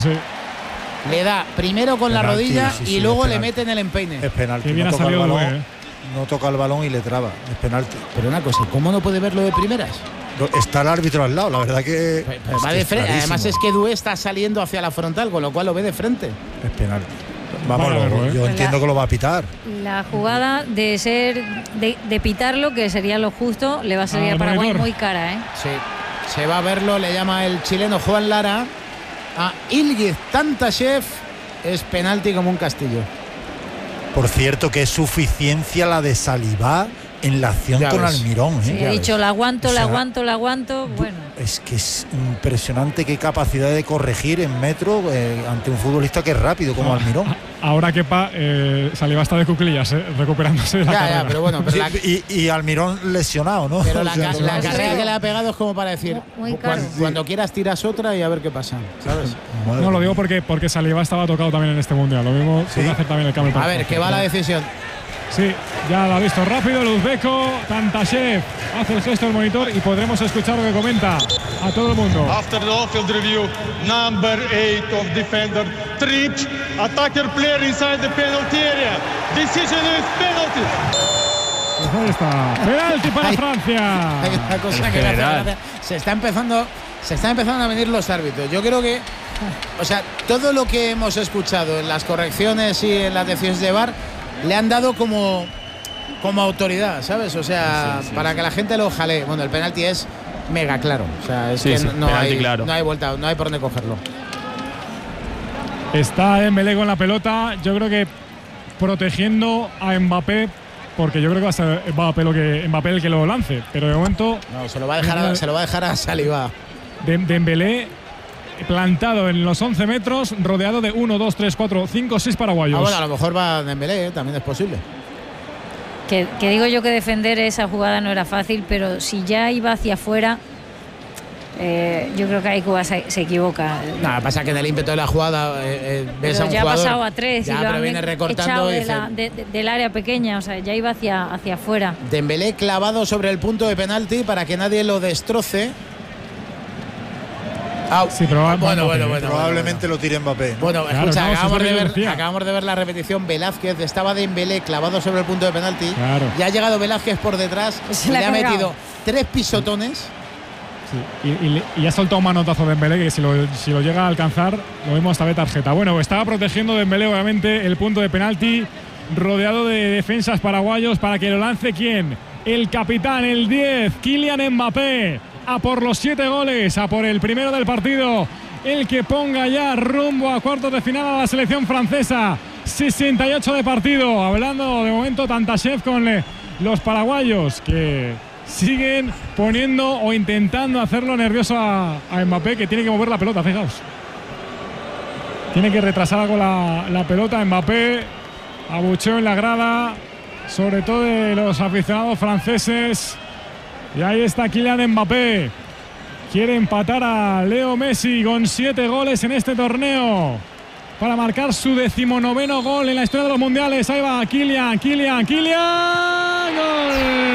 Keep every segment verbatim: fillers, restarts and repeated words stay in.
Sí. Le da primero con penalti, la rodilla sí, sí, y luego le mete en el empeine. Es penalti. Que bien no, ha toca el balón, Dubé, ¿eh? no toca el balón y le traba. Es penalti. Pero una cosa, ¿cómo no puede verlo de primeras? Está el árbitro al lado, la verdad que. Pero, pero es va de frente. Además es que Dubé está saliendo hacia la frontal, con lo cual lo ve de frente. Es penalti. Vamos, vale, lo, ¿eh? yo entiendo la, que lo va a pitar. La jugada de ser de, de pitarlo, que sería lo justo, le va a salir a Paraguay muy cara, ¿eh? Sí, se va a verlo, le llama el chileno Juan Lara a Ilgiz Tantashev. Es penalti como un castillo. Por cierto, que es suficiencia la de Salivá en la acción ya con ves. Almirón. ¿eh? Sí, he dicho, la aguanto, o sea, la aguanto, la aguanto. Bueno. Es que es impresionante qué capacidad de corregir en metro eh, ante un futbolista que es rápido como ah, Almirón. Ahora que pa, eh, Salivá está de cuclillas, eh, recuperándose de la ya, carrera. Ya, pero bueno, pero sí, la... y, y Almirón lesionado, ¿no? Pero la, o sea, la, la carrera que le ha pegado es como para decir, muy cuando, sí. cuando quieras tiras otra y a ver qué pasa, ¿sabes? Madre no, lo digo porque, porque Salivá estaba tocado también en este mundial. Lo mismo ¿sí? Puede hacer también el cambio. A ver, que va la decisión. Sí, ya lo ha visto rápido el uzbeco. Tantashev hace el gesto del monitor y podremos escuchar lo que comenta a todo el mundo. After the off-field review, number eight of defender tripped attacker player inside the penalty area. Decision is penalty. Pues ahí está, penalti para hay, Francia. Hay una cosa que hace, se está empezando, se están empezando a venir los árbitros. Yo creo que, o sea, todo lo que hemos escuchado en las correcciones y en las decisiones de V A R le han dado como, como autoridad, ¿sabes? O sea, sí, sí, para sí. que la gente lo jale. Bueno, el penalti es mega claro. O sea, es sí, que sí, no, hay, claro. no hay vuelta, no hay por dónde cogerlo. Está Dembélé con la pelota. Yo creo que protegiendo a Mbappé, porque yo creo que va a ser Mbappé, lo que, Mbappé el que lo lance. Pero de momento. No, se lo va a dejar a, se lo va a, dejar a Salivá. Dembélé plantado en los once metros, rodeado de uno, dos, tres, cuatro, cinco, seis paraguayos. Ah, bueno, a lo mejor va Dembélé, ¿eh? También es posible. Que, que digo yo que defender esa jugada no era fácil, pero si ya iba hacia afuera, eh, yo creo que ahí Cuba se, se equivoca. Nada, pasa que en el ímpetu de la jugada eh, ves pero a un ya jugador. ha pasado a tres ya, y lo pero han viene recortando de y dice, la, de, de, del área pequeña, o sea, ya iba hacia, hacia afuera. Dembélé clavado sobre el punto de penalti para que nadie lo destroce. Ah, sí, pero bueno, bueno, bueno, probablemente bueno, lo tire Mbappé. Bueno, claro, escucha, no, acabamos, de ver, acabamos de ver la repetición. Velázquez estaba Dembélé clavado sobre el punto de penalti. Claro. Ya ha llegado Velázquez por detrás Se y le le ha cargado. metido tres pisotones. Sí, y, y, y ha soltado un manotazo de Dembélé que si lo, si lo llega a alcanzar, lo vemos hasta de tarjeta. Bueno, estaba protegiendo Dembélé, obviamente, el punto de penalti, rodeado de defensas paraguayos para que lo lance ¿quién? El capitán, el diez, Kylian Mbappé. A por los siete goles, a por el primero del partido. El que ponga ya rumbo a cuartos de final a la selección francesa. sesenta y ocho de partido. Hablando de momento Tantashev con eh, los paraguayos que siguen poniendo o intentando hacerlo nervioso a, a Mbappé, que tiene que mover la pelota, fijaos. Tiene que retrasar algo la, la pelota. Mbappé, abucheo en la grada, sobre todo de los aficionados franceses. Y ahí está Kylian Mbappé. Quiere empatar a Leo Messi con siete goles en este torneo para marcar su decimonoveno gol en la historia de los mundiales. Ahí va Kylian, Kylian, Kylian. ¡Gol!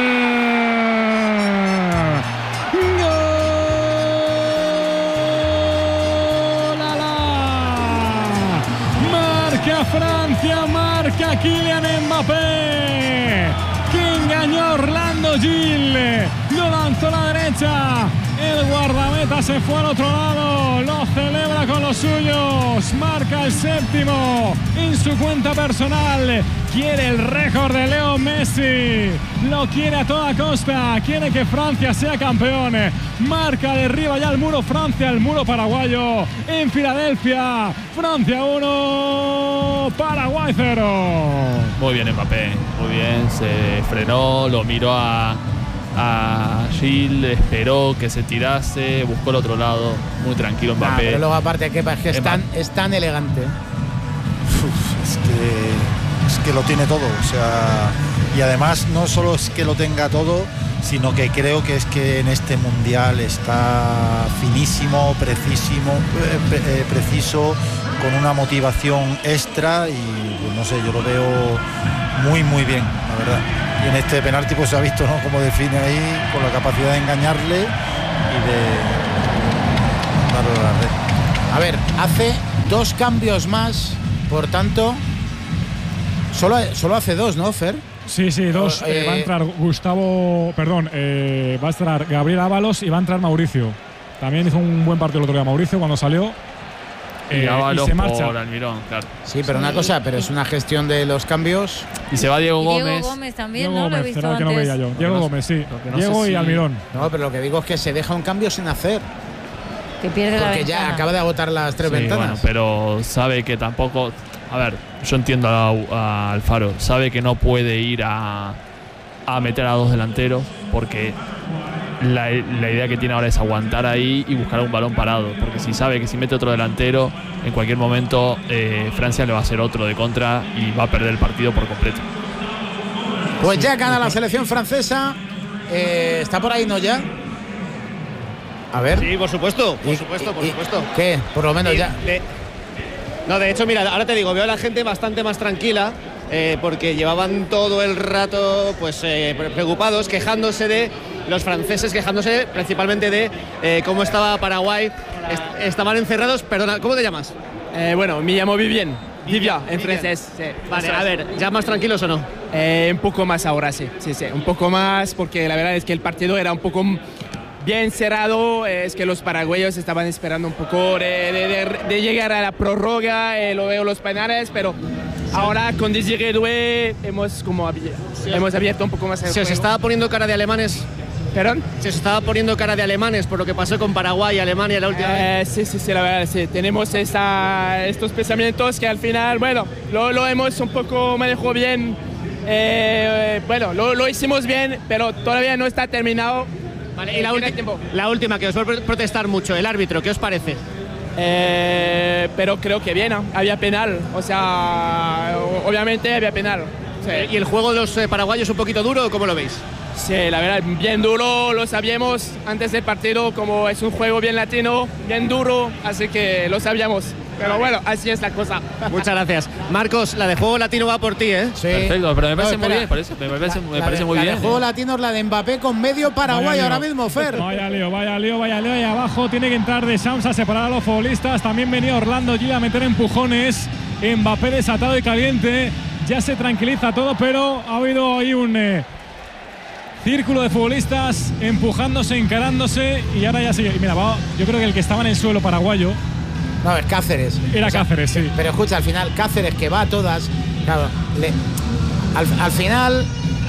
¡Gol! Marca Francia, marca Kylian Mbappé. Que engañó a Orlando Gil. Lo lanzó a la derecha. El guardameta se fue al otro lado, lo celebra con los suyos, marca el séptimo en su cuenta personal, quiere el récord de Leo Messi, lo quiere a toda costa, quiere que Francia sea campeón, marca, derriba ya el muro Francia, el muro paraguayo en Filadelfia, Francia uno, Paraguay cero. Muy bien Mbappé, muy bien, se frenó, lo miró a... a Gil, esperó que se tirase, buscó el otro lado, muy tranquilo Mbappé. Nah, pero luego aparte que es, que es, tan, es tan elegante. Uf, es que es que lo tiene todo, o sea, y además no solo es que lo tenga todo, sino que creo que es que en este mundial está finísimo, precisísimo, pre, pre, preciso, con una motivación extra y pues, no sé, yo lo veo muy muy bien, la verdad. Y en este penalti pues se ha visto, ¿no?, cómo define ahí, con la capacidad de engañarle y de darle a la red. A ver, hace dos cambios más, por tanto, solo, solo hace dos, ¿no, Fer? Sí, sí, dos. Eh, Eh, va a entrar Gustavo, perdón, eh, va a entrar Gabriel Ábalos y va a entrar Mauricio. También hizo un buen partido el otro día Mauricio cuando salió. Y Eh, Ábalos y se marcha. por Almirón, claro. Sí, pero una cosa, pero es una gestión de los cambios. Y se va Diego Y Gómez. Diego Gómez también, Diego ¿no? Lo he Gómez, visto era el que no antes. veía yo. Diego no- Gómez, sí. lo que no Diego sé y si- Almirón. No, pero lo que digo es que se deja un cambio sin hacer. Que pierde la Porque ya ventana. acaba de agotar las tres Sí, ventanas. bueno, pero sabe que tampoco. A ver, yo entiendo a, a Alfaro. Sabe que no puede ir a, a meter a dos delanteros porque la, la idea que tiene ahora es aguantar ahí y buscar un balón parado. Porque si sabe que si mete otro delantero, en cualquier momento eh, Francia le va a hacer otro de contra y va a perder el partido por completo. Pues ya gana la selección francesa. Eh, ¿Está por ahí, no ya? A ver. Sí, por supuesto, por Y- supuesto, por y- supuesto. ¿Qué? Por lo menos Y ya. de- no, de hecho, mira, ahora te digo, veo a la gente bastante más tranquila eh, porque llevaban todo el rato pues eh, pre- preocupados, quejándose de los franceses, quejándose principalmente de eh, cómo estaba Paraguay. Est- estaban encerrados, perdona, ¿cómo te llamas? Eh, bueno, me llamo Vivien. Vivia, en Vivien. francés. Sí. Vale, Eso a es. ver, ¿ya más tranquilos o no? Eh, un poco más ahora, sí. Sí, sí. Un poco más, porque la verdad es que el partido era un poco bien cerrado. eh, Es que los paraguayos estaban esperando un poco de, de- de- de llegar a la prórroga, eh, lo veo los penales, pero ahora con Désiré Doué hemos, como abi- hemos abierto un poco más el Se os juego. estaba poniendo cara de alemanes. ¿Perdón? Se os estaba poniendo cara de alemanes por lo que pasó con Paraguay y Alemania la última vez. Eh, sí, sí, sí, la verdad, sí. Tenemos esta, estos pensamientos que al final, bueno, lo, lo hemos un poco manejado bien. Eh, bueno, lo, lo hicimos bien, pero todavía no está terminado. Vale, y la, Eh, ulti- queda tiempo. la última, que os va a pro- protestar mucho, el árbitro, ¿qué os parece? Eh, pero creo que bien, ¿no? Había penal. O sea, o- obviamente había penal. Sí. ¿Y el juego de los eh, paraguayos un poquito duro o cómo lo veis? Sí, la verdad, bien duro, lo sabíamos antes del partido, como es un juego bien latino, bien duro, así que lo sabíamos. Pero bueno, así es la cosa. Muchas gracias. Marcos, la de juego latino va por ti, ¿eh? Sí. Perfecto, pero me parece No, muy espera. bien, parece, me parece, me La parece de- muy la bien. de juego eh. latino es la de Mbappé con medio Paraguay Vaya ahora lío. mismo, Fer. Vaya lío, vaya lío, vaya lío. Y abajo tiene que entrar de Shams a separar a los futbolistas. También venía Orlando Gil a meter empujones. Mbappé desatado y caliente. Ya se tranquiliza todo, pero ha habido ahí un eh, círculo de futbolistas empujándose, encarándose. Y ahora ya sigue. Y mira, va, yo creo que el que estaba en el suelo paraguayo No, es Cáceres. era Cáceres, sí. Pero escucha, al final, Cáceres que va a todas. Claro, le- al, al final,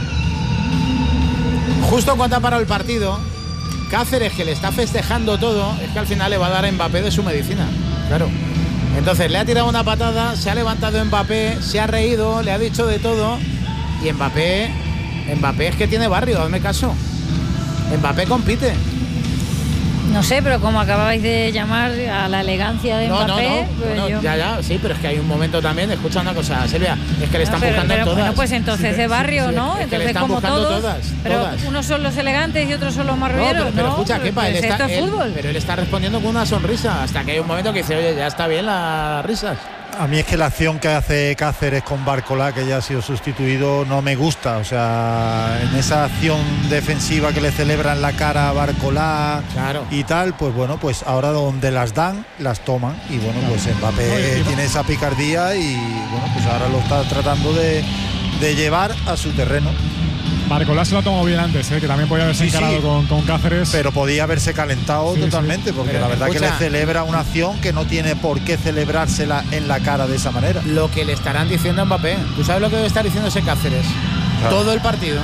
justo cuando ha parado el partido, Cáceres, que le está festejando todo, es que al final le va a dar a Mbappé de su medicina. Claro. Entonces le ha tirado una patada, se ha levantado Mbappé, se ha reído, le ha dicho de todo. Y Mbappé, Mbappé es que tiene barrio, hazme caso. Mbappé compite. No sé, pero como acababais de llamar a la elegancia de No, no, Mbappé, no, pues no, yo- ya, ya, sí, pero es que hay un momento también, escucha una cosa, Silvia, es que le están pero, buscando pero, en todas. bueno, pues entonces de barrio, sí, ¿no? es que le Entonces están como buscando todos, todas, pero todas. unos son los elegantes y otros son los No, marrulleros, pero, pero ¿no? escucha, ¿qué pasa? Pues Él está, esto es él- fútbol. pero él está respondiendo con una sonrisa, hasta que hay un momento que dice, oye, ya está bien las risas. A mí es que la acción que hace Cáceres con Barcola, que ya ha sido sustituido, no me gusta. O sea, en esa acción defensiva que le celebran la cara a Barcola Claro. y tal, pues bueno, pues ahora donde las dan, las toman. Y bueno, pues Mbappé tiene esa picardía y bueno, pues ahora lo está tratando de, de llevar a su terreno. Barcolá se lo ha tomado bien antes, ¿eh? Que también podía haberse Sí, sí. encarado con, con Cáceres. Pero podía haberse calentado Sí, sí. totalmente, porque Pero la verdad escucha. que le celebra una acción que no tiene por qué celebrársela en la cara de esa manera. Lo que le estarán diciendo a Mbappé. ¿Tú sabes lo que debe estar diciendo ese Cáceres? Claro. Todo el partido.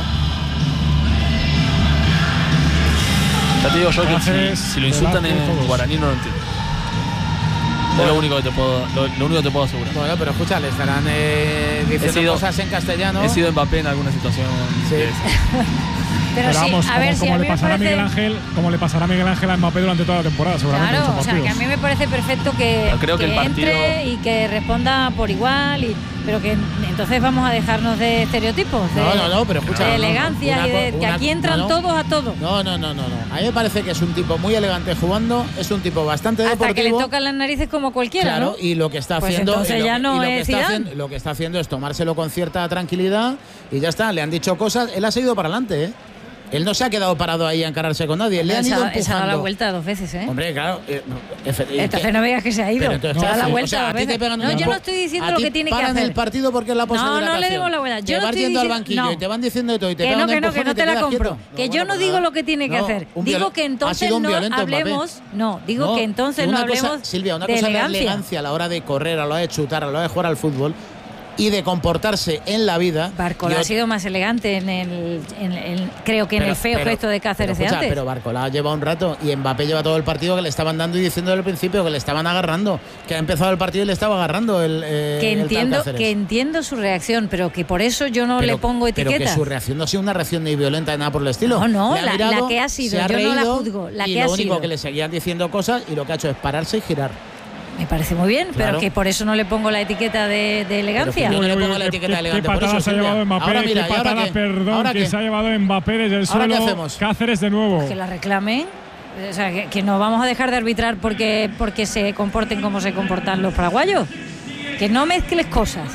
Ya te digo yo que Cáceres, si, si lo insultan en Velázquez, todos. guaraní no lo entiendo. Es lo único que te puedo, lo, lo único que te puedo asegurar. Bueno, pero escucha, le estarán eh, diciendo sido- cosas en castellano. He sido Mbappé en alguna situación. Sí. que es- Pero, Pero sí, vamos, a como, ver, si como a mí le me pasará a parece... Miguel Ángel, como le pasará a Miguel Ángel a Mbappé durante toda la temporada, seguramente. Claro, muchos o sea, que a partidos. mí me parece perfecto que, Yo creo que el partido- entre y que responda por igual, y, pero que entonces vamos a dejarnos de estereotipos, de, No, no, no, pero escucha, de no, no, elegancia una y de co- que una- aquí entran no, no. todos a todos. No, no, no, no, no. A mí me parece que es un tipo muy elegante jugando, es un tipo bastante Hasta que le deportivo. tocan las narices como cualquiera, Claro, ¿no? y lo que está Pues haciendo entonces y lo, ya que- no y lo que es está Zidane. haciendo, lo que está haciendo es tomárselo con cierta tranquilidad y ya está, le han dicho cosas, él ha seguido para adelante, ¿eh? Él no se ha quedado parado ahí a encararse con nadie. Le han ido empujando. Se ha dado la vuelta dos veces, ¿eh? Hombre, claro. Eh, entonces no me digas que se ha ido. Se ha dado la vuelta o sea, dos a ti te veces. pegan No, un yo no estoy diciendo lo que tiene que hacer. Paran el partido porque es la posibilidad. No, no le demos la vuelta. Yo te no vas estoy yendo al diciendo- banquillo no. y te van diciendo de todo y te Que pegan no, un que no, empujón que no y te la quedas compro. quieto. Que No, yo bueno, no pues digo nada. lo que tiene que No, hacer. un Digo viol- que ha entonces sido un no violento, Mbappé. hablemos. No, digo No, que entonces y no una cosa, hablemos Silvia, una de cosa es la elegancia. elegancia a la hora de correr, a la hora de chutar, a la hora de jugar al fútbol y de comportarse en la vida. Barcola Y ha ot- sido más elegante en el, en el- creo que en Pero- el feo pero- gesto de Cáceres pero, de escucha, antes. Pero Barcola lleva un rato y Mbappé lleva todo el partido que le estaban dando y diciendo desde el principio que le estaban agarrando, que ha empezado el partido y le estaba agarrando el, eh, que el tal entiendo Cáceres. que entiendo su reacción, pero que por eso yo no Pero- le pongo etiqueta. Pero que su reacción no ha sido una reacción ni violenta ni nada por el estilo. No, no, Le ha la- mirado, la que ha sido, se ha yo no la reído juzgo, la y que ha lo único sido. que le seguían diciendo cosas y lo que ha hecho es pararse y girar. Me parece muy bien, Claro. pero que por eso no le pongo la etiqueta de, de elegancia. Pero que yo no le Uy, uy, pongo la qué- etiqueta qué- de elegante. Qué Por eso, patada se ha Silvia. llevado Mbappé, Ahora mira, qué ¿y ahora patada, qué? perdón, ¿Ahora que qué? se ha llevado Mbappé desde el ¿Ahora qué suelo. hacemos? Cáceres de nuevo. Que la reclamen. O sea, que, que no vamos a dejar de arbitrar porque, porque se comporten como se comportan los paraguayos. Que no mezcles cosas.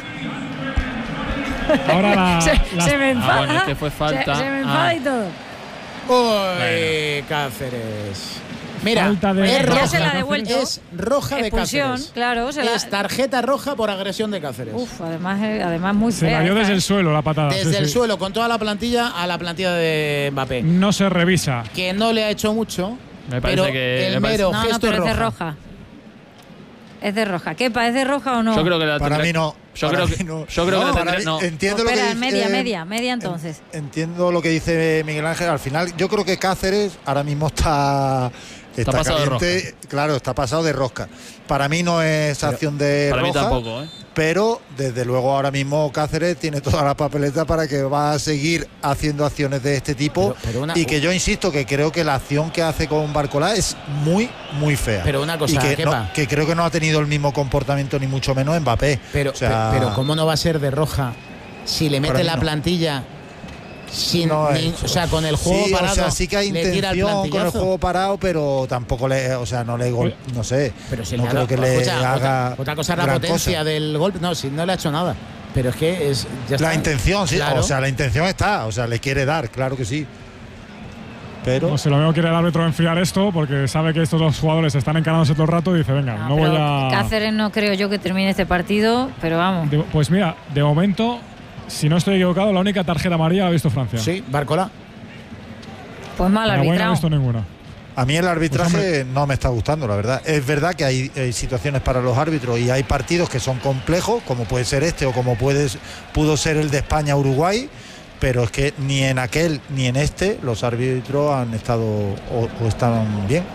Ahora la, se, la- se me Ah, enfada. bueno, es que fue falta. Se, se me enfada Ah. y todo. Uy, Cáceres. Mira, Falta de- es Ya roja, se la ha devuelto. es roja de Expulsión, Cáceres. claro. Se la- Es tarjeta roja por agresión de Cáceres. Uf, además, eh, además muy se fea. la dio esta, desde ¿eh? el suelo la patada. Desde sí, el sí. suelo, con toda la plantilla a la plantilla de Mbappé. No se revisa. Que no le ha hecho mucho, Me parece pero que- el me parece- mero No, no, gesto pero es es de roja. roja. Es de roja. ¿Kepa, es de roja o no? Yo creo que la Para tendrá- mí no. Yo para creo mí que, no. yo creo que No, la para tendrá- mí- no. Entiendo lo Espera, que dice, media, eh, media, media entonces. Entiendo lo que dice Miguel Ángel. Al final, yo creo que Cáceres ahora mismo está. Está, pasado de caliente, claro, está pasado de rosca. Para mí no es acción de Para mí roja, tampoco, ¿eh? pero desde luego ahora mismo Cáceres tiene toda la papeleta para que va a seguir haciendo acciones de este tipo. Pero- pero una- y que yo insisto que creo que la acción que hace con Barcola es muy, muy fea. Pero una cosa, y que, Kepa. no- que creo que no ha tenido el mismo comportamiento ni mucho menos Mbappé. Pero, O sea, pero ¿cómo no va a ser de roja si le mete Para mí la no. plantilla sin No ni- es- o sea, con el juego sí, parado? o sea, sí que hay le tira el intención con el plantillazo. juego parado, pero tampoco le, o sea, no le, gol- no sé, Pero si no le ha creo dado- que le escucha, haga otra, otra cosa es la gran potencia cosa. del golpe. No, si no le ha hecho nada. Pero es que es ya La está. intención, sí, Claro. o sea, la intención está, o sea, le quiere dar, claro que sí. Pero No sé, lo mismo quiere el árbitro enfriar esto porque sabe que estos dos jugadores están encarándose todo el rato y dice, venga, no, No, voy pero a... Cáceres no creo yo que termine este partido, pero vamos. De- pues mira, de momento, si no estoy equivocado, la única tarjeta amarilla la ha visto Francia. Sí, Barcola. Pues mal Paraguay no ha arbitrado. visto ninguna. a mí el arbitraje Pues, no me está gustando, la verdad. Es verdad que hay, hay situaciones para los árbitros y hay partidos que son complejos, como puede ser este o como puede, pudo ser el de España-Uruguay, pero es que ni en aquel ni en este los árbitros han estado o, o estaban bien.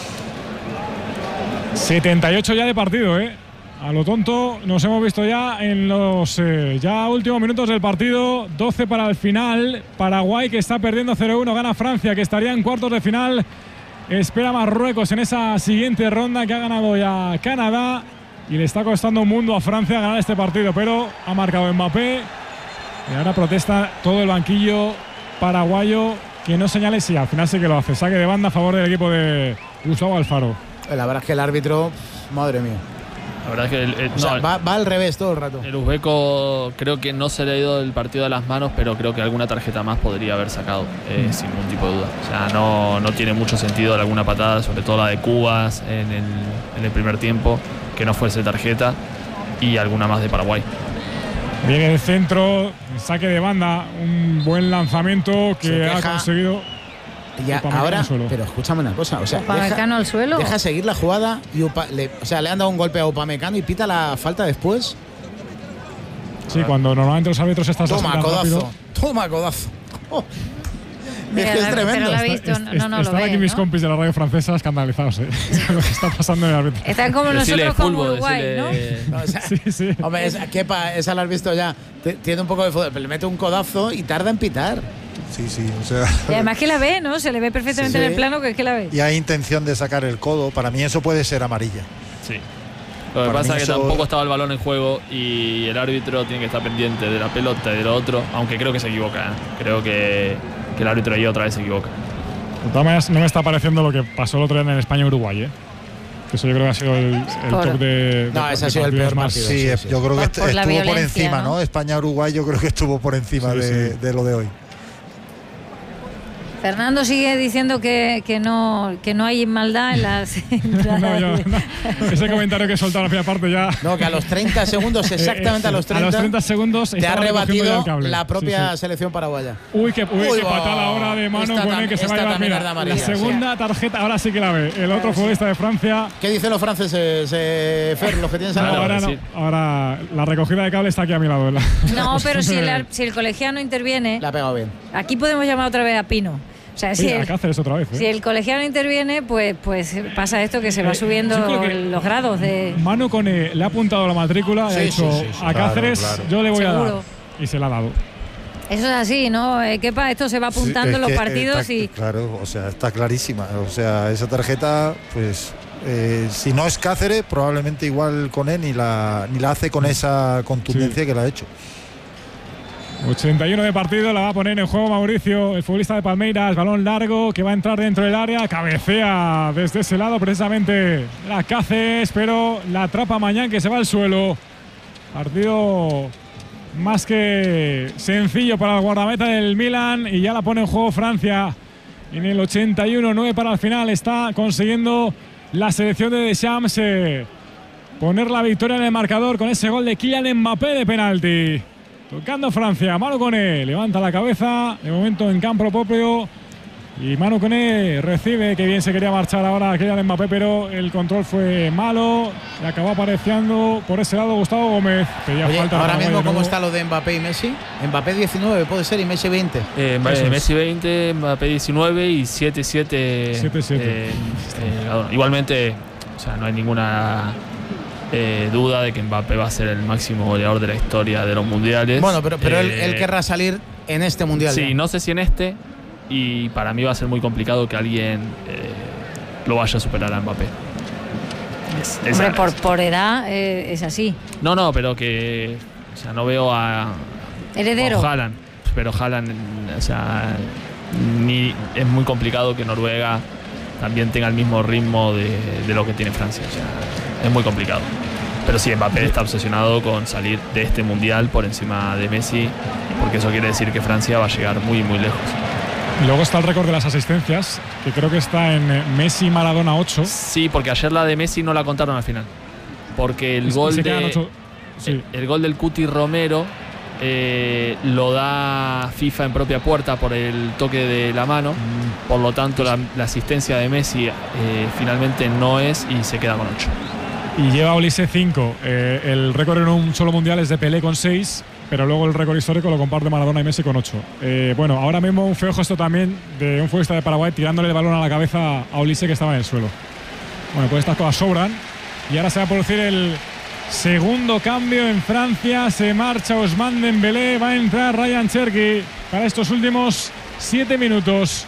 setenta y ocho ya de partido, ¿eh? A lo tonto nos hemos visto ya en los eh, ya últimos minutos del partido. doce para el final. Paraguay que está perdiendo cero uno. Gana Francia, que estaría en cuartos de final. Espera Marruecos en esa siguiente ronda, que ha ganado ya Canadá. Y le está costando un mundo a Francia ganar este partido. Pero ha marcado Mbappé. Y ahora protesta todo el banquillo paraguayo. Que no señale si al final sí que lo hace. Saque de banda a favor del equipo de Gustavo Alfaro. La verdad es que el árbitro, madre mía. La verdad es que el, el- O sea, no, va, va al revés todo el rato. el uzbeco creo que no se le ha ido el partido de las manos, pero creo que alguna tarjeta más podría haber sacado, eh, sin ningún tipo de duda. O sea, no, no tiene mucho sentido alguna patada, sobre todo la de Cubas en el, en el primer tiempo, que no fuese tarjeta, y alguna más de Paraguay. Bien el centro, saque de banda, un buen lanzamiento que Se ha queja. conseguido. Ya, Upamecano ahora, al suelo. pero escúchame una cosa, o sea, Upamecano al suelo. deja seguir la jugada y Upa- le, o sea, le han dado un golpe a Upamecano y pita la falta después. Sí, cuando normalmente los árbitros están Toma tan codazo, rápido. toma codazo. Oh. Mira, es que es la- tremendo. pero la ha Está- visto, es- no, no, no lo están ve, aquí mis ¿no? compis de la radio francesa escandalizados, ¿eh? Lo que está pasando en el árbitro. Están como Decirle nosotros con fútbol, Uruguay, decirle- ¿no? O sea, Sí, sí. Hombre, es, Kepa, esa la has visto ya. T- Tiene un poco de fútbol, pero le mete un codazo y tarda en pitar. Sí, sí, o sea. Y además que la ve, ¿no? Se le ve perfectamente Sí. en el plano que es que la ve. Y hay intención de sacar el codo. Para mí eso puede ser amarilla. Sí. Lo que Para pasa mí es que eso- tampoco estaba el balón en juego y el árbitro tiene que estar pendiente de la pelota y de lo otro, aunque creo que se equivoca. ¿eh? Creo que, que el árbitro ahí otra vez se equivoca. De todas maneras, no me está pareciendo lo que pasó el otro día en España-Uruguay, ¿eh? Que eso yo creo que ha sido el, el Por- top de. No, de- ese ha de sido el partidos peor más. partido. Sí, sí, es- sí. yo creo que Por- est- por la estuvo por violencia, encima, ¿no? ¿no? España-Uruguay yo creo que estuvo por encima Sí, de, sí. de lo de hoy. Fernando sigue diciendo que, que, no, que no hay maldad en las entradas. No, yo, no. Ese comentario que he soltado a la primera parte ya. No, que a los treinta segundos, exactamente a los treinta. A los treinta segundos te ha rebatido la propia sí, sí. selección paraguaya. Uy, qué, uy, uy qué patada ahora de Manu Koné que se va a llevar. Mira, la segunda tarjeta, ahora sí que la ve. El otro futbolista de Francia. ¿Qué dicen los franceses, eh, Fer, los que tienes no, al ahora, no, ahora la recogida de cable está aquí a mi lado. ¿verdad? No, pero si el, si el colegiano interviene. La ha pegado bien. Aquí podemos llamar otra vez a Pino. O sea, si, Oye, el, a Cáceres otra vez, ¿eh? si el colegiano interviene, pues, pues pasa esto que se va eh, subiendo los grados de. Manu Koné le ha apuntado la matrícula sí, y ha dicho sí, sí, sí, a Cáceres claro, claro. yo le voy Seguro. a dar. Y se la ha dado. Eso es así, ¿no? Kepa, esto se va apuntando en sí, los partidos está, y. Claro, o sea, está clarísima. O sea, esa tarjeta, pues. Eh, si no es Cáceres, probablemente igual Koné ni la, ni la hace con esa contundencia sí. que la ha hecho. ochenta y uno de partido, la va a poner en juego Mauricio, el futbolista de Palmeiras, balón largo que va a entrar dentro del área, cabecea desde ese lado precisamente la Cáceres, pero la atrapa Mañán que se va al suelo. Partido más que sencillo para el guardameta del Milan y ya la pone en juego Francia. En el ochenta y uno, nueve para el final, está consiguiendo la selección de Deschamps eh, poner la victoria en el marcador con ese gol de Kylian Mbappé de penalti. Tocando Francia, Manu Koné levanta la cabeza, de momento en campo propio. Y Manu Koné recibe, que bien se quería marchar ahora Kylian Mbappé, pero el control fue malo. Le acabó apareciendo por ese lado Gustavo Gómez. Oye, falta ahora mismo, ¿cómo está lo de Mbappé y Messi? Mbappé diecinueve, puede ser, y Messi veinte. Eh, Messi veinte, Mbappé diecinueve y siete siete. siete siete. Eh, eh, igualmente, o sea, no hay ninguna. Eh, duda de que Mbappé va a ser el máximo goleador de la historia de los mundiales. Bueno, pero, pero eh, él, él querrá salir en este mundial. Sí, ya. no sé si en este, y para mí va a ser muy complicado que alguien eh, lo vaya a superar a Mbappé. Es, es Hombre, por, por edad eh, es así. No, no, pero que, o sea, no veo a heredero. A Haaland, pero Haaland, o sea, ni, es muy complicado que Noruega también tenga el mismo ritmo de, de lo que tiene Francia. O sea, es muy complicado. Pero sí, Mbappé está obsesionado con salir de este mundial por encima de Messi, porque eso quiere decir que Francia va a llegar muy, muy lejos. Y luego está el récord de las asistencias, que creo que está en Messi Maradona ocho. Sí, porque ayer la de Messi no la contaron al final. Porque el, gol, de, sí. el, el gol del Cuti Romero eh, lo da FIFA en propia puerta por el toque de la mano. Mm. Por lo tanto, la, la asistencia de Messi eh, finalmente no es y se queda con ocho. Y lleva Olise cinco. Eh, el récord en un solo mundial es de Pelé con seis, pero luego el récord histórico lo comparte Maradona y Messi con ocho. Eh, bueno, ahora mismo un feo gesto también de un futbolista de Paraguay tirándole el balón a la cabeza a Olise que estaba en el suelo. Bueno, pues estas cosas sobran. Y ahora se va a producir el segundo cambio en Francia. Se marcha Ousmane Dembélé. Va a entrar Ryan Cherki para estos últimos siete minutos.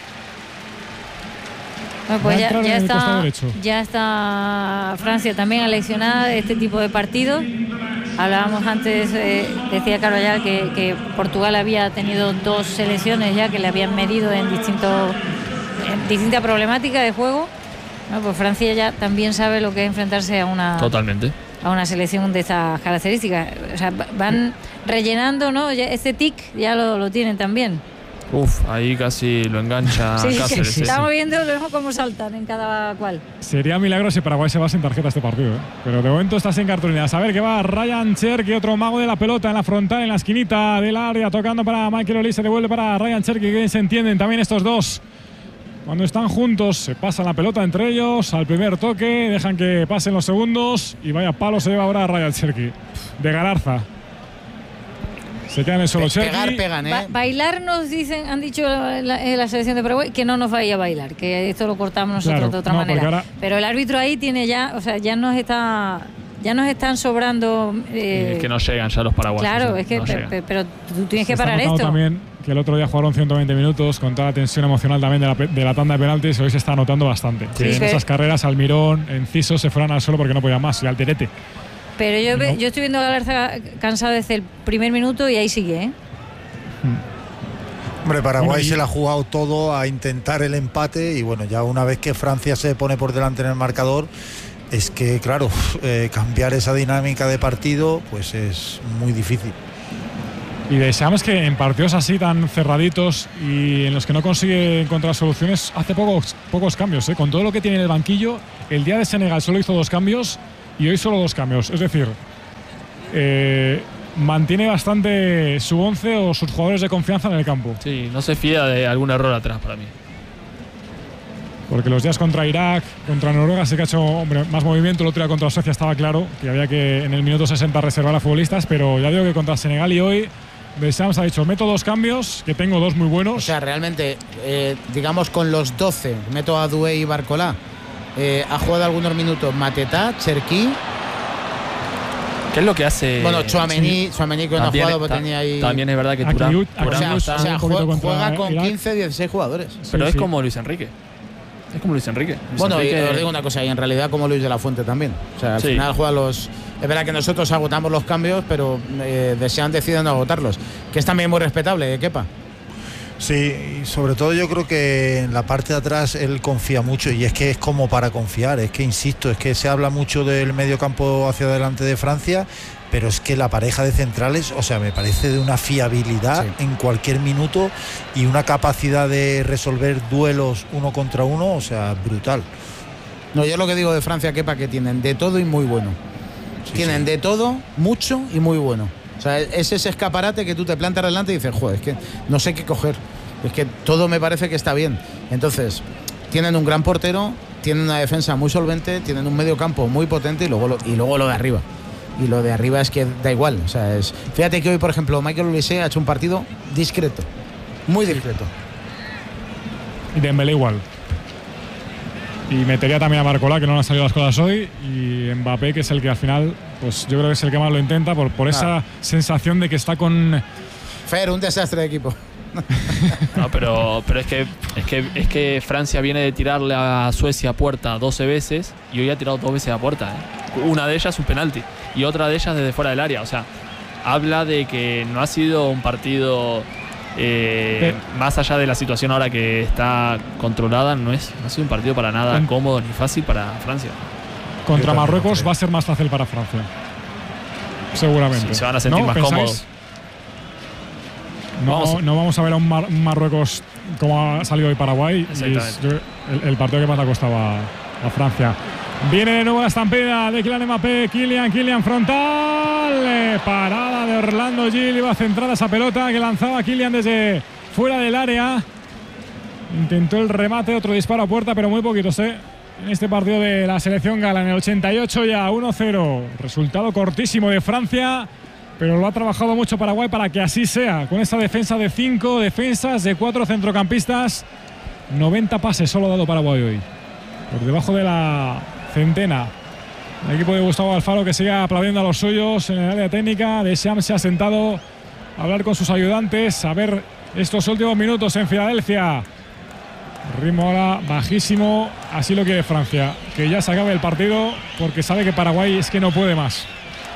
Bueno, pues ya, ya, está, ya está Francia también aleccionada de este tipo de partidos. Hablábamos antes, eh, decía Carvallal que, que Portugal había tenido dos selecciones ya que le habían medido en, distintos, en distinta problemática de juego. Bueno, pues Francia ya también sabe lo que es enfrentarse a una, Totalmente. a una selección de estas características. O sea, van rellenando, ¿no? Ya este tic ya lo, lo tienen también. Uf, ahí casi lo engancha sí, Cáceres. Sí, estamos viendo luego cómo saltan en cada cual. Sería milagro si Paraguay se va sin tarjeta este partido, ¿eh? Pero de momento está sin cartulinas. A ver qué va Ryan Cherki, otro mago de la pelota en la frontal, en la esquinita del área, tocando para Michael Olise, devuelve para Ryan Cherki, que bien se entienden también estos dos. Cuando están juntos se pasan la pelota entre ellos, al primer toque, dejan que pasen los segundos y vaya palo se lleva ahora Ryan Cherki de Galarza. Se quedan en solo Cherki. Pegar, pegan, ¿eh? Ba bailar nos dicen, han dicho la, la, la selección de Paraguay que no nos vaya a bailar, que esto lo cortamos nosotros claro, de otra no, manera. Ahora... Pero el árbitro ahí tiene ya, o sea, ya nos está, ya nos están sobrando. Eh... Es que no llegan ya los paraguayos. Claro, ¿eh? es que, no pero, pero, pero tú tienes Se que parar esto. También que el otro día jugaron ciento veinte minutos con toda la tensión emocional también de la, de la tanda de penaltis, hoy se está notando bastante. Sí, en sí. esas carreras Almirón, Enciso se fueron al suelo porque no podían más y Alterete. Pero yo, ¿no? yo estoy viendo a Galarza cansado desde el primer minuto y ahí sigue, ¿eh? Hombre, Paraguay bueno, y... se le ha jugado todo a intentar el empate y bueno, ya una vez que Francia se pone por delante en el marcador, es que claro, eh, cambiar esa dinámica de partido pues es muy difícil. Y deseamos que en partidos así tan cerraditos y en los que no consigue encontrar soluciones, hace pocos, pocos cambios. ¿eh? Con todo lo que tiene en el banquillo, el día de Senegal solo hizo dos cambios y hoy solo dos cambios. Es decir, eh, mantiene bastante su once o sus jugadores de confianza en el campo. Sí, no se fía de algún error atrás para mí. Porque los días contra Irak, contra Noruega sí que ha hecho hombre, más movimiento. El otro día contra Suecia estaba claro que había que en el minuto sesenta reservar a futbolistas, pero ya digo que contra Senegal y hoy Deschamps ha dicho, meto dos cambios, que tengo dos muy buenos. O sea, realmente, eh, digamos con los doce, meto a Doué y Barcola. Eh, ha jugado algunos minutos Mateta, Cherki. ¿Qué es lo que hace? Bueno, Tchouaméni, Tchouaméni que no ha jugado, pero ta, tenía ahí. También es verdad que Turán. Akiyut, o sea, Akiyut, o sea, juega, juega con Irak. quince, dieciséis jugadores. Pero sí, es sí. como Luis Enrique. Es como Luis Enrique. Luis Bueno, Enrique... y os digo una cosa, y en realidad como Luis de la Fuente también. O sea, al Sí. final juega los. Es verdad que nosotros agotamos los cambios, pero eh, Deschamps decide no agotarlos. Que es también muy respetable, ¿eh, Kepa? Sí, y sobre todo yo creo que en la parte de atrás él confía mucho y es que es como para confiar, es que insisto, es que se habla mucho del medio campo hacia adelante de Francia, pero es que la pareja de centrales, o sea, me parece de una fiabilidad Sí. en cualquier minuto y una capacidad de resolver duelos uno contra uno, o sea, brutal. No, yo lo que digo de Francia, Kepa, que tienen de todo y muy bueno. Sí, tienen sí. de todo, mucho y muy bueno. O sea, es ese escaparate que tú te plantas delante y dices, joder, es que no sé qué coger. Es que todo me parece que está bien. Entonces, tienen un gran portero, tienen una defensa muy solvente, tienen un medio campo muy potente y luego lo, y luego lo de arriba. Y lo de arriba es que da igual. O sea, es, fíjate que hoy, por ejemplo, Michael Olise ha hecho un partido discreto. Muy discreto. Y Dembélé igual. Y metería también a Barcola, que no le han salido las cosas hoy, y Mbappé, que es el que al final, pues yo creo que es el que más lo intenta por, por esa Ah. sensación de que está con... Fer, un desastre de equipo. No, pero, pero es, que, es, que, es que Francia viene de tirarle a Suecia a puerta doce veces y hoy ha tirado dos veces a puerta. ¿eh? Una de ellas un penalti y otra de ellas desde fuera del área. O sea, habla de que no ha sido un partido... Eh, Eh. más allá de la situación ahora que está controlada, no, es, no ha sido un partido para nada Con- cómodo ni fácil para Francia. Contra Yo también Marruecos lo creo. va a ser más fácil para Francia. Seguramente. Sí, se van a sentir ¿No? más ¿Pensáis? cómodos. No Vamos. vamos, no vamos a ver a un, Mar- un Marruecos como ha salido hoy Paraguay. Y es, Exactamente. yo- el, el partido que más le ha costado a, a Francia. Viene de nuevo la estampida de Kylian Mbappé. Kylian, Kylian frontal. Eh, Parada de Orlando Gil. Iba a centrar esa pelota que lanzaba Kylian desde fuera del área. Intentó el remate, otro disparo a puerta, pero muy poquitos, ¿eh? En este partido de la selección gala, en el ochenta y ocho ya uno cero. Resultado cortísimo de Francia, pero lo ha trabajado mucho Paraguay para que así sea. Con esa defensa de cinco defensas, de cuatro centrocampistas. noventa pases solo ha dado Paraguay hoy. Por debajo de la centena. El equipo de Gustavo Alfaro que sigue aplaudiendo a los suyos en el área técnica. Deschamps se ha sentado a hablar con sus ayudantes, a ver estos últimos minutos en Filadelfia. Ritmo ahora bajísimo, así lo quiere Francia, que ya se acabe el partido porque sabe que Paraguay es que no puede más.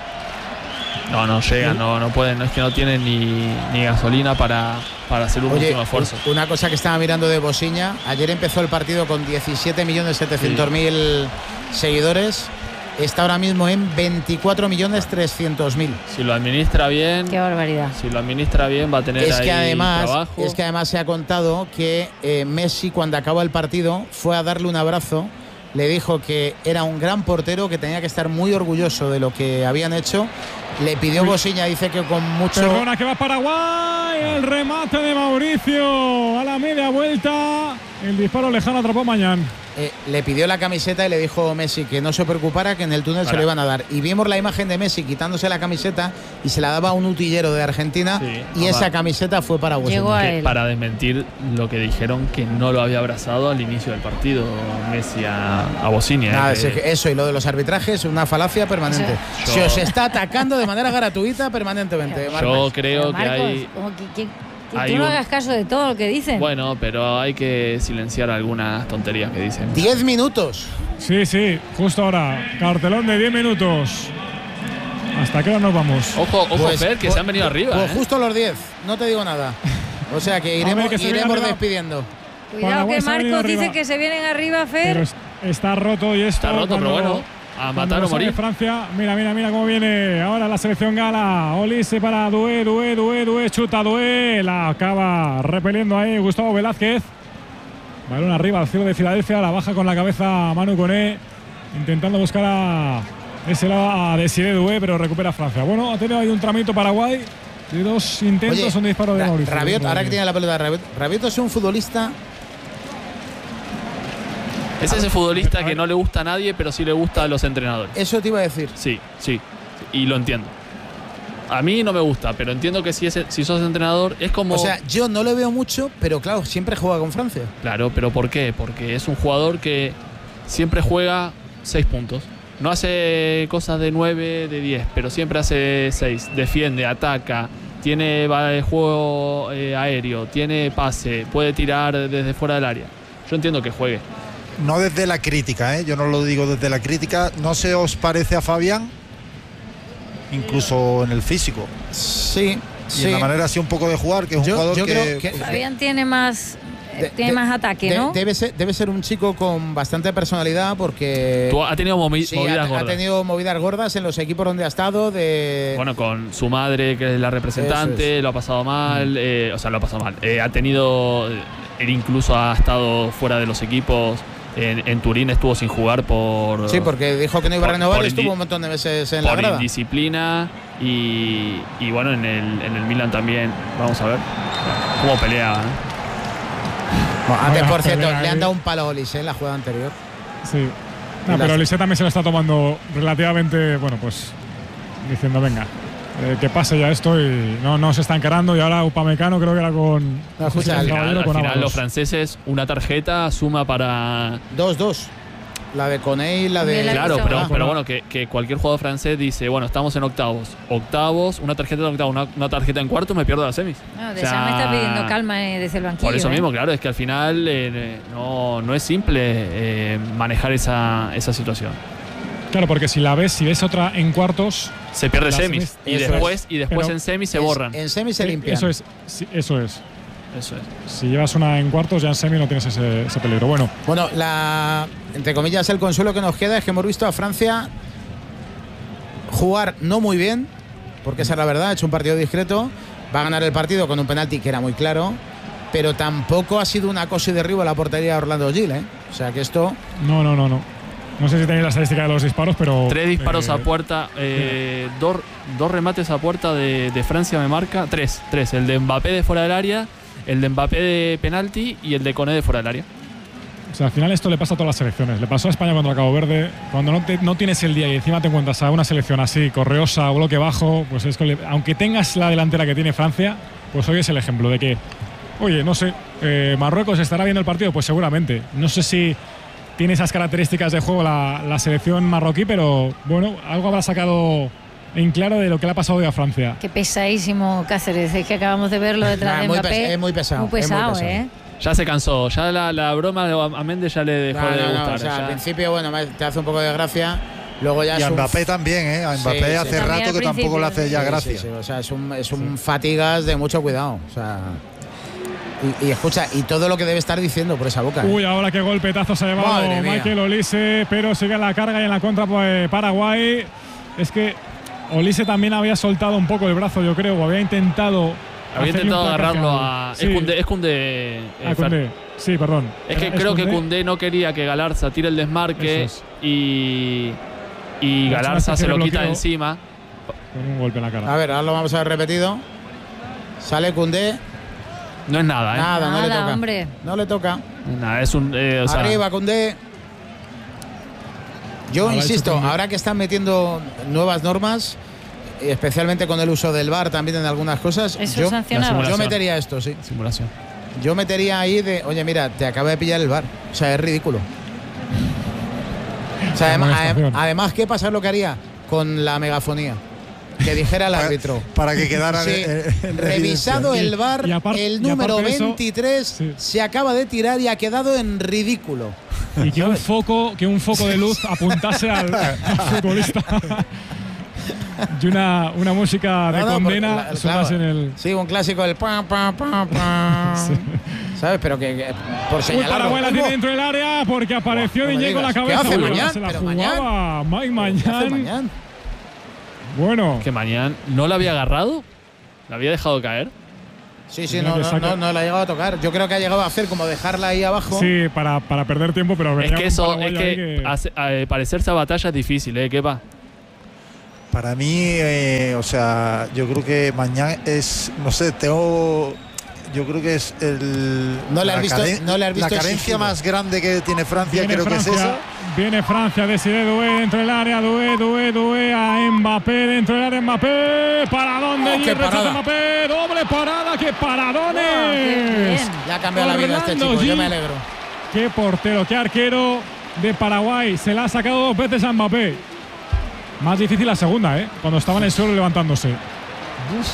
No, no llegan, no, no pueden, es que no tienen ni, ni gasolina para, para hacer un Oye, último esfuerzo. una cosa que estaba mirando de Bosiña, ayer empezó el partido con diecisiete millones setecientos mil seguidores, está ahora mismo en veinticuatro millones trescientos mil. Si lo administra bien, Qué barbaridad. si lo administra bien va a tener Es que ahí además, trabajo. es que además se ha contado que eh, Messi cuando acabó el partido fue a darle un abrazo, le dijo que era un gran portero, que tenía que estar muy orgulloso de lo que habían hecho. Le pidió Bosiña, dice que con mucho... Perdona que va Paraguay, el remate de Mauricio a la media vuelta, el disparo lejano atrapó Mañán. Eh, le pidió la camiseta y le dijo Messi que no se preocupara, que en el túnel se Ahora. lo iban a dar. Y vimos la imagen de Messi quitándose la camiseta y se la daba a un utillero de Argentina, Sí, y papá. esa camiseta fue para Bosiña. Llegó a Que él. para desmentir lo que dijeron que no lo había abrazado al inicio del partido Messi a, a Bosiña. Nada, eh, es que eso y lo de los arbitrajes, una falacia permanente. Yo- Se os está atacando de manera gratuita permanentemente. yo Marcos. creo que Marcos, hay... como que, que- que hay tú no un- hagas caso de todo lo que dicen. Bueno, pero hay que silenciar algunas tonterías que dicen. Diez minutos. Sí, sí, justo ahora, cartelón de diez minutos. ¿Hasta qué hora nos vamos? Ojo, ojo, Pues- Fer, que pues- se han venido arriba. Pues ¿eh? justo los diez, no te digo nada. O sea que iremos, que se viene iremos arriba. despidiendo. Cuidado Paraguay que se ha venido Marcos dice arriba. que se vienen arriba, Pero Fer. es- está roto y esto. Está roto, pero cuando- bueno, a cuando matar lo o saque morir. Francia, mira, mira, mira cómo viene ahora la selección gala. Olise para Doué, Doué, Doué, Doué, chuta Doué. La acaba repeliendo ahí Gustavo Velázquez. Balón arriba al cielo de Filadelfia. La baja con la cabeza Manu Koné. Intentando buscar a ese lado a Desiré Doué, pero recupera Francia. Bueno, ha tenido ahí un tramito Paraguay. De dos intentos, Oye, un disparo de Mauricio. Rabiot, ahora que tiene la pelota, Rabiot, Rabiot es un futbolista. Es ese futbolista que no le gusta a nadie, pero sí le gusta a los entrenadores. Eso te iba a decir. Sí, sí. Y lo entiendo. A mí no me gusta, pero entiendo que si, es, si sos entrenador es como... O sea, yo no le veo mucho, pero claro, siempre juega con Francia. Claro, pero ¿por qué? Porque es un jugador que siempre juega seis puntos. No hace cosas de nueve, de diez, pero siempre hace seis. Defiende, ataca, tiene juego eh, aéreo, tiene pase, puede tirar desde fuera del área. Yo entiendo que juegue. No desde la crítica, ¿eh? Yo no lo digo desde la crítica. ¿No se os parece a Fabián? Incluso en el físico. Sí, y sí. en la manera así un poco de jugar, que es yo, un jugador yo que, creo que... Fabián tiene más... De, tiene de, más ataque, de, ¿no? Debe ser, debe ser un chico con bastante personalidad porque... Tú ha tenido movi sí, movidas ha, gordas. ha tenido movidas gordas en los equipos donde ha estado. De... Bueno, con su madre, que es la representante, es. lo ha pasado mal. Eh, o sea, lo ha pasado mal. Eh, ha tenido... Él incluso ha estado fuera de los equipos. En, en Turín estuvo sin jugar por... Sí, porque dijo que no iba a renovar y estuvo un montón de meses en la grada. Por indisciplina y, y bueno, en el, en el Milan también. Vamos a ver cómo pelea, ¿eh? Bueno, antes, por cierto, le han dado un palo a Olise en la jugada anterior. Sí. No, pero Olise también se lo está tomando relativamente, bueno, pues diciendo, venga, eh, que pase ya esto y no, no se está encarando. Y ahora Upamecano creo que era con... No, escucha, al final, al final los franceses, una tarjeta suma para... dos dos. La de Koné y la de... Claro, pero, pero bueno, que, que cualquier jugador francés dice, bueno, estamos en octavos. Octavos, una tarjeta de octavos, una, una tarjeta en cuartos, me pierdo las semis. No, de o sea, me está pidiendo calma eh, desde el banquillo. Por eso eh. mismo, claro, es que al final eh, no, no es simple eh, manejar esa, esa situación. Claro, porque si la ves, si ves otra en cuartos... Se pierde semis. Y después, y después pero en semis se borran. En semis se limpian. Eso es, sí, eso es. Eso es. Si llevas una en cuartos, ya en semi no tienes ese, ese peligro. Bueno, bueno, la entre comillas el consuelo que nos queda es que hemos visto a Francia jugar no muy bien, porque esa es la verdad, ha hecho un partido discreto, va a ganar el partido con un penalti que era muy claro, pero tampoco ha sido una cosa y derribo a la portería de Orlando Gil, ¿eh? O sea que esto... No, no, no, no. No sé si tenéis la estadística de los disparos, pero... Tres disparos eh, a puerta, eh, dos, dos remates a puerta de, de Francia me marca. Tres, tres. El de Mbappé de fuera del área, el de Mbappé de penalti y el de Koné de fuera del área. O sea, al final esto le pasa a todas las selecciones. Le pasó a España contra Cabo Verde. Cuando no, te, no tienes el día y encima te encuentras a una selección así, correosa, bloque bajo, pues es que, aunque tengas la delantera que tiene Francia, pues hoy es el ejemplo de que, oye, no sé, eh, Marruecos estará viendo el partido, pues seguramente. No sé si tiene esas características de juego la, la selección marroquí, pero bueno, algo habrá sacado en claro de lo que le ha pasado hoy a Francia. Qué pesadísimo Cáceres, es que acabamos de verlo detrás nah, de Mbappé. Es muy pesado. Muy pesado, es muy pesado. ¿eh? Ya se cansó, ya la, la broma a Méndez ya le dejó no, de no, gustar. No, o sea, ya. Al principio, bueno, te hace un poco de gracia. Luego ya y es a un... Mbappé también, ¿eh? A Mbappé sí, hace sí. rato que tampoco le hace ya sí, gracia. Sí, sí, o sea, es un, es un sí. fatigas de mucho cuidado. O sea, y, y escucha, y todo lo que debe estar diciendo por esa boca. Uy, ¿eh? ahora qué golpetazo se ha llevado Michael Olise, pero sigue en la carga y en la contra pues, Paraguay. Es que Olise también había soltado un poco el brazo, yo creo, o había intentado. Había intentado agarrarlo a. Sí. Es Koundé. Es Koundé, eh, Koundé. Sí, perdón. Es que ¿Es creo Koundé? que Koundé no quería que Galarza tire el desmarque es. y. Y Galarza se lo quita de encima. Con un golpe en la cara. A ver, ahora lo vamos a ver repetido. Sale Koundé. No es nada, ¿eh? Nada, no nada, le toca. Hombre. No le toca. Nada, es un. Eh, o sea, Arriba, Koundé. Yo Ahora insisto, ahora que están metiendo nuevas normas, especialmente con el uso del V A R también en algunas cosas, Eso yo, sancionado. yo metería esto, sí. Simulación. Yo metería ahí de, oye, mira, te acaba de pillar el V A R. O sea, es ridículo. O sea, además, además, ¿qué pasa lo que haría con la megafonía? Que dijera el árbitro. Para que quedara sí, en, en revisado el V A R, aparte, el número veintitrés eso, sí. se acaba de tirar y ha quedado en ridículo. Y que un foco, que un foco de luz apuntase al, al futbolista. Y una, una música de no, no, condena la, claro, en el... Sí, un clásico del pam, pam, pam, pam. Sí. ¿Sabes? Pero que, que por señalarlo. Paraguay la tiene dentro del área porque apareció Diñé con la cabeza. ¿Qué hace Mañán? Se la jugaba Mike Mañán. Bueno. Que mañana no la había agarrado, la había dejado caer. Sí, sí, no, no, no, no la ha llegado a tocar. Yo creo que ha llegado a hacer como dejarla ahí abajo. Sí, para, para perder tiempo, pero es que eso, es que, que... Hace, eh, parecerse a batalla es difícil, ¿eh? ¿Qué va? Para mí, eh, o sea, yo creo que mañana es, no sé, tengo, yo creo que es el no le has visto, no le has visto la carencia más grande que tiene Francia, viene creo Francia, que es esa. Viene Francia, Desiré Doué dentro del área, Doué, Doué, Doué a Mbappé dentro del área, Mbappé, ¿para dónde? Oh, y el rechazo Mbappé, doble parada, qué paradones. Wow, ya ha cambiado Orlando la vida este chico, yo me alegro. Qué portero, qué arquero de Paraguay, se la ha sacado dos veces a Mbappé. Más difícil la segunda, ¿eh? Cuando estaba en el suelo levantándose. Uf.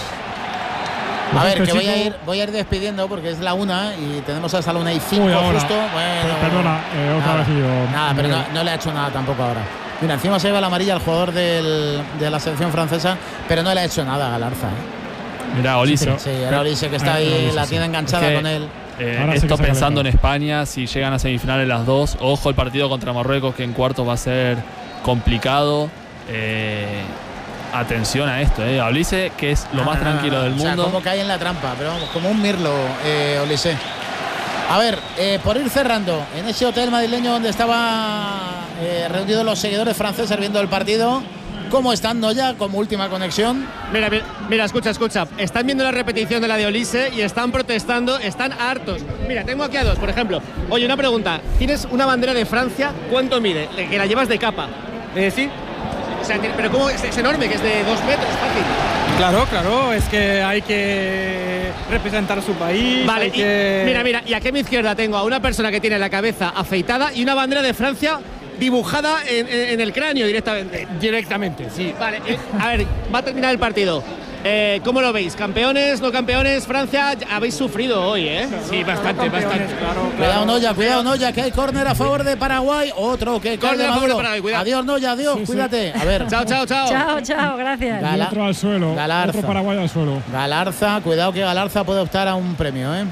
A ver, que voy a, ir, voy a ir despidiendo porque es la una y tenemos hasta la una y cinco justo. Bueno, perdona, eh, otra nada, vez yo. Nada, pero no, no le ha hecho nada tampoco ahora. Mira, encima se lleva la amarilla al jugador del, de la selección francesa, pero no le ha hecho nada a Galarza, ¿eh? Mira, Olise. Sí, era Olise que está ahí, Olise, la tiene enganchada es que, con él. Eh, esto pensando en España, si llegan a semifinales las dos, ojo el partido contra Marruecos, que en cuartos va a ser complicado. Eh, atención a esto, eh. Olise, que es lo ah, más tranquilo del mundo. O sea, como cae en la trampa, pero vamos, como un mirlo, eh, Olise. A ver, eh, por ir cerrando, en ese hotel madrileño donde estaban eh, reunidos los seguidores franceses viendo el partido, ¿cómo están, Noya, como última conexión? Mira, mira, mira, escucha, escucha. Están viendo la repetición de la de Olise y están protestando, están hartos. Mira, tengo aquí a dos, por ejemplo. Oye, una pregunta. Tienes una bandera de Francia, ¿cuánto mide? Que la llevas de capa. ¿Es decir? O sea, pero ¿cómo? Es, es enorme, que es de dos metros, fácil. Claro, claro, es que hay que representar su país. Vale, hay y, que... mira, mira, y aquí a mi izquierda tengo a una persona que tiene la cabeza afeitada y una bandera de Francia dibujada en, en, en el cráneo directamente. Eh, directamente, sí. Vale, eh, a ver, va a terminar el partido. Eh, ¿Cómo lo veis? ¿Campeones, no campeones? Francia, habéis sufrido hoy, ¿eh? Sí, bastante, bastante. Claro, claro. Cuidado, Noya, cuidado, Noya, que hay córner a favor de Paraguay. Otro que cae de Maduro. Adiós, Noya, adiós, sí, cuídate. Sí. A ver. Chao, chao, chao. Chao, chao, gracias. Y otro al suelo. Galarza. Otro Paraguay al suelo. Galarza, cuidado que Galarza puede optar a un premio, ¿eh?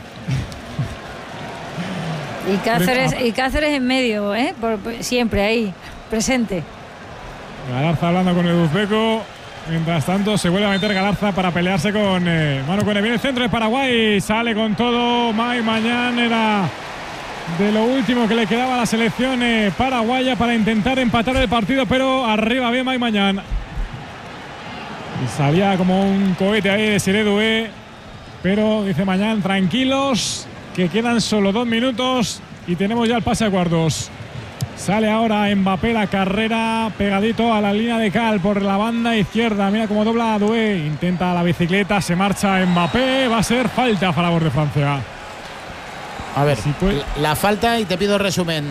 Y Cáceres, y Cáceres en medio, ¿eh? Por, por, siempre ahí, presente. Galarza hablando con el uzbeco. Mientras tanto, se vuelve a meter Galarza para pelearse con eh, Manu Kone. Viene el centro de Paraguay, sale con todo. Mai Mañán era de lo último que le quedaba a la selección eh, paraguaya para intentar empatar el partido, pero arriba bien Mai Mañán. Y salía como un cohete ahí de Desiré Doué, pero dice Mañán, tranquilos, que quedan solo dos minutos y tenemos ya el pase a cuartos. Sale ahora Mbappé, la carrera pegadito a la línea de cal por la banda izquierda. Mira cómo dobla a Doué. Intenta la bicicleta, se marcha Mbappé. Va a ser falta a favor de Francia. A ver, si puede... la falta y te pido resumen.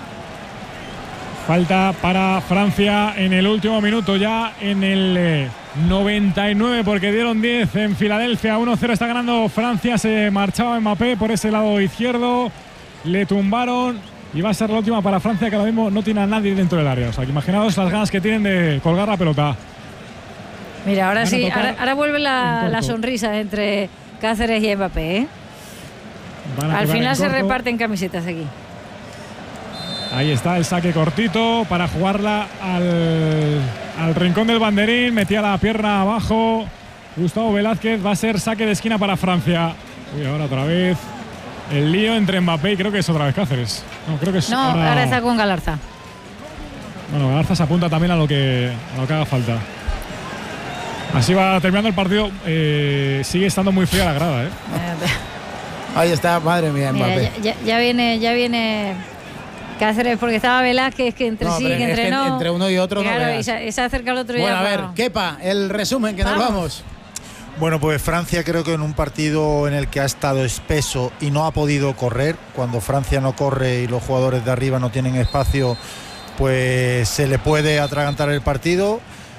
Falta para Francia en el último minuto, ya en el eh, noventa y nueve, porque dieron diez en Filadelfia. uno cero está ganando Francia. Se marchaba Mbappé por ese lado izquierdo. Le tumbaron. Y va a ser la última para Francia, que ahora mismo no tiene a nadie dentro del área. O sea, que imaginaos las ganas que tienen de colgar la pelota. Mira, ahora sí, ahora, ahora vuelve la, la sonrisa entre Cáceres y Mbappé, ¿eh? Al final se reparten camisetas aquí. Ahí está el saque cortito para jugarla al, al rincón del banderín. Metía la pierna abajo Gustavo Velázquez. Va a ser saque de esquina para Francia. Uy, ahora otra vez el lío entre Mbappé y creo que es otra vez Cáceres. No, creo que es no ahora, ahora está con Galarza. Bueno, Galarza se apunta también a lo que, a lo que haga falta. Así va terminando el partido. Eh, sigue estando muy fría la grada, ¿eh? Ahí está, madre mía, Mbappé. Mira, ya, ya viene, ya viene Cáceres, porque estaba Velázquez, que entre no, sí, que entre no. Que entre uno y otro claro, no y se, y se acerca el otro bueno, ya. Bueno, a ver, para... Kepa, el resumen, que vamos. nos vamos. Bueno, pues Francia creo que en un partido en el que ha estado espeso y no ha podido correr, cuando Francia no corre y los jugadores de arriba no tienen espacio, pues se le puede atragantar el partido.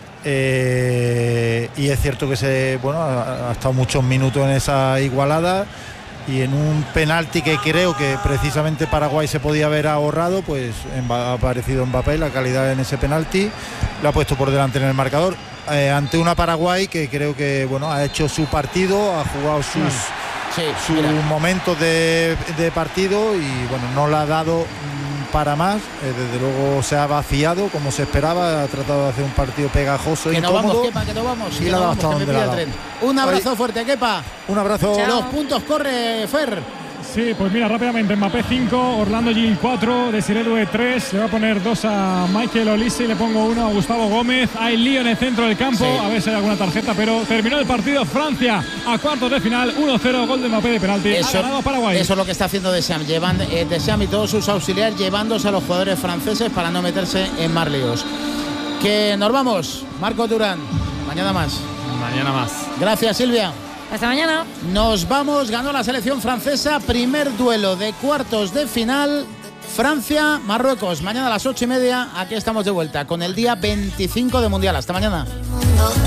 Eh, y es cierto que se, bueno, ha, ha estado muchos minutos en esa igualada y en un penalti que creo que precisamente Paraguay se podía haber ahorrado, pues ha aparecido Mbappé, la calidad en ese penalti, lo ha puesto por delante en el marcador. Eh, ante una Paraguay que creo que bueno ha hecho su partido, ha jugado sus, sí, sus momentos de, de partido y bueno no le ha dado para más, eh, desde luego se ha vaciado como se esperaba, ha tratado de hacer un partido pegajoso que y no incómodo. Vamos, Kepa, que no vamos, y que la no ha vamos, hasta que me donde pilla la ha el dado. tren. Un abrazo Ahí. fuerte, Kepa. Un abrazo. Chao. Los puntos corre, Fer. Sí, pues mira, rápidamente, Mbappé cinco, Orlando Gil cuatro, Desiré Doué tres, le voy a poner dos a Michael Olise y le pongo uno a Gustavo Gómez. Hay lío en el centro del campo, sí. A ver si hay alguna tarjeta, pero terminó el partido. Francia a cuartos de final, uno cero, gol de Mbappé de penalti. Eso, ha ganado Paraguay. Eso es lo que está haciendo Deschamps, llevando, eh, Deschamps y todos sus auxiliares llevándose a los jugadores franceses para no meterse en más líos. Que nos vamos, Marco Turán, mañana más. Mañana más. Gracias, Silvia. Hasta mañana. Nos vamos, ganó la selección francesa, primer duelo de cuartos de final, Francia-Marruecos. Mañana a las ocho y media, aquí estamos de vuelta con el día veinticinco de Mundial. Hasta mañana.